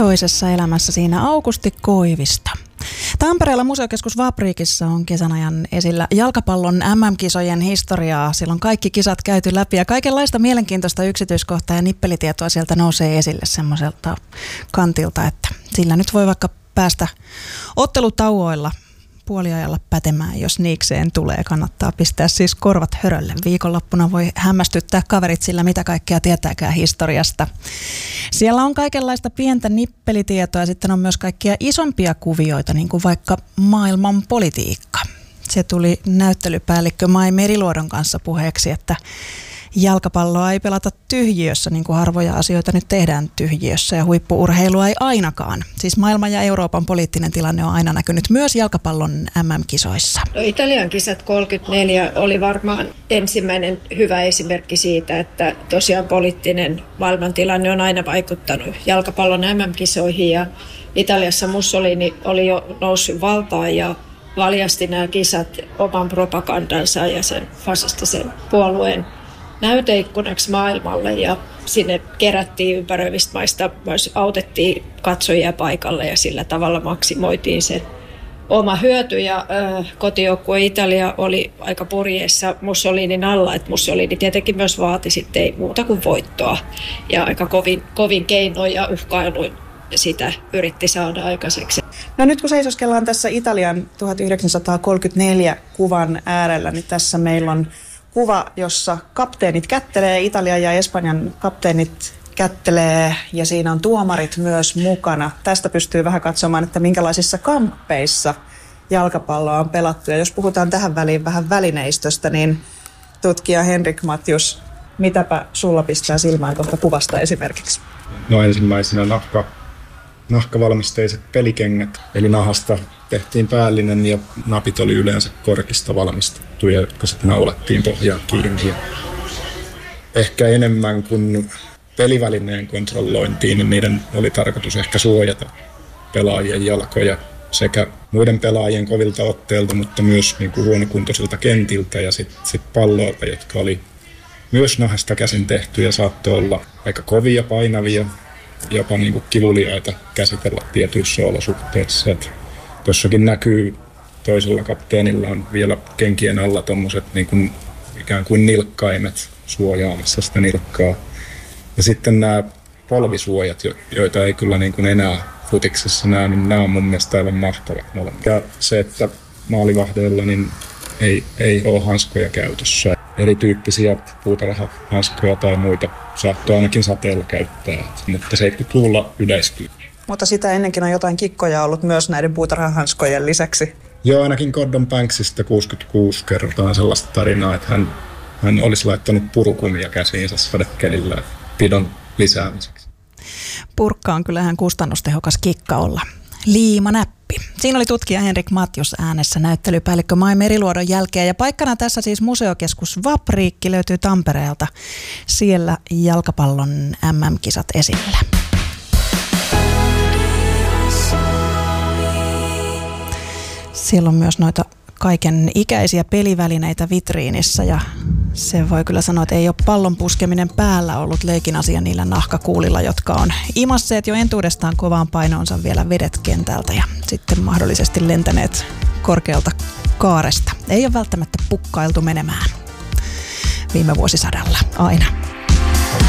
Toisessa elämässä siinä Aukusti Koivisto. Tampereella Museokeskus Vapriikissa on kesän ajan esillä jalkapallon MM-kisojen historiaa. Siellä on kaikki kisat käyty läpi ja kaikenlaista mielenkiintoista yksityiskohtaa ja nippelitietoa sieltä nousee esille semmoiselta kantilta, että sillä nyt voi vaikka päästä ottelutauoilla puoliajalla pätemään, jos niikseen tulee. Kannattaa pistää siis korvat hörölle. Viikonloppuna voi hämmästyttää kaverit sillä, mitä kaikkea tietääkään historiasta. Siellä on kaikenlaista pientä nippelitietoa ja sitten on myös kaikkia isompia kuvioita, niin kuin vaikka maailman politiikka. Se tuli näyttelypäällikkö Mai Meriluodon kanssa puheeksi, että jalkapalloa ei pelata tyhjiössä, niin kuin harvoja asioita nyt tehdään tyhjiössä, ja huippu-urheilua ei ainakaan. Siis maailman ja Euroopan poliittinen tilanne on aina näkynyt myös jalkapallon MM-kisoissa. No, Italian kisat 34 oli varmaan ensimmäinen hyvä esimerkki siitä, että tosiaan poliittinen maailmantilanne on aina vaikuttanut jalkapallon MM-kisoihin, ja Italiassa Mussolini oli jo noussut valtaan ja valjasti nämä kisat oman propagandansa ja sen fasistisen puolueen näyteikkunaksi maailmalle, ja sinne kerättiin ympäröivistä maista, myös autettiin katsojia paikalle ja sillä tavalla maksimoitiin se oma hyöty. Ja kotijoukkue Italia oli aika purjeessa Mussolinin alla, että Mussolini tietenkin myös vaati sitten ei muuta kuin voittoa ja aika kovin keinoin ja uhkailuin sitä yritti saada aikaiseksi. No nyt kun seisoskellaan tässä Italian 1934 kuvan äärellä, niin tässä meillä on kuva, jossa kapteenit kättelee, Italian ja Espanjan kapteenit kättelee ja siinä on tuomarit myös mukana. Tästä pystyy vähän katsomaan, että minkälaisissa kamppeissa jalkapalloa on pelattu. Ja jos puhutaan tähän väliin vähän välineistöstä, niin tutkija Henrik Matjus, mitäpä sulla pistää silmään tuolta kuvasta esimerkiksi? No ensimmäisenä nahkavalmisteiset pelikengät, eli nahasta tehtiin päällinen ja napit oli yleensä korkista valmistettuja, jotka sitten naulattiin pohjaan kiinni. Ja ehkä enemmän kuin pelivälineen kontrollointiin, niin niiden oli tarkoitus ehkä suojata pelaajien jalkoja sekä muiden pelaajien kovilta otteilta, mutta myös niin kuin huonokuntoisilta kentiltä ja sit palloilta, jotka oli myös nahasta käsin tehty ja saattoi olla aika kovia, painavia, jopa niin kuin kivuliaita käsitellä tietyissä olosuhteissa. Tuossakin näkyy, toisella kapteenilla on vielä kenkien alla tommoset niin kuin ikään kuin nilkkaimet suojaamassa sitä nilkkaa. Ja sitten nämä polvisuojat, joita ei kyllä niin kuin enää futiksessa näe, niin nämä on mun mielestä aivan mahtavat molemmat. Ja se, että maalivahdeilla niin ei ole hanskoja käytössä. Erityyppisiä puutarhahanskoja tai muita saattoi ainakin sateella käyttää, mutta 70-luvulla yleistyi. Mutta sitä ennenkin on jotain kikkoja ollut myös näiden puutarhahanskojen lisäksi. Joo, ainakin Gordon Banksista 66 kerrotaan sellaista tarinaa, että hän olisi laittanut purukumia käsiinsä sadekelillä pidon lisäämiseksi. Purkka on kyllähän kustannustehokas kikka olla. Liimanäppi. Siinä oli tutkija Henrik Matjus äänessä näyttelypäällikkö Mai Meriluodon jälkeen. Ja paikkana tässä siis Museokeskus Vapriikki löytyy Tampereelta. Siellä jalkapallon MM-kisat esillä. Siellä on myös noita kaiken ikäisiä pelivälineitä vitriinissä ja se voi kyllä sanoa, että ei ole pallon puskeminen päällä ollut leikin asia niillä nahkakuulilla, jotka on imasseet jo entuudestaan kovaan painoonsa vielä vedet kentältä ja sitten mahdollisesti lentäneet korkealta kaaresta. Ei ole välttämättä pukkailtu menemään viime vuosisadalla aina.